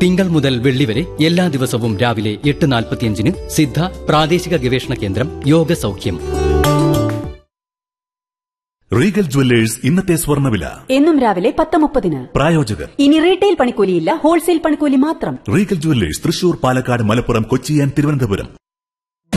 തിങ്കൾ മുതൽ വെള്ളി വരെ എല്ലാ ദിവസവും രാവിലെ 8:45 സിദ്ധ പ്രാദേശിക ഗവേഷണ കേന്ദ്രം യോഗ സൗഖ്യം. റീഗൽ ജുവല്ലേഴ്സ് ഇന്നത്തെ സ്വർണ്ണവില എന്നും രാവിലെ 10:30. പ്രായോജകർ ഇനി റീറ്റെയിൽ പണിക്കൂലിയില്ല, ഹോൾസെയിൽ പണിക്കൂലി മാത്രം. Regal jewellers Thrissur, Palakkad, Malappuram, Kochi and Thiruvananthapuram.